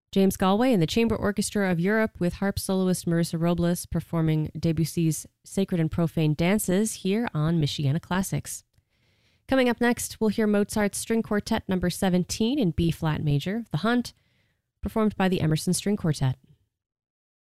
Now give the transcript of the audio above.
James Galway and the Chamber Orchestra of Europe with harp soloist Marissa Robles performing Debussy's Sacred and Profane Dances here on Michiana Classics. Coming up next, we'll hear Mozart's String Quartet number 17 in B-flat major, The Hunt, performed by the Emerson String Quartet.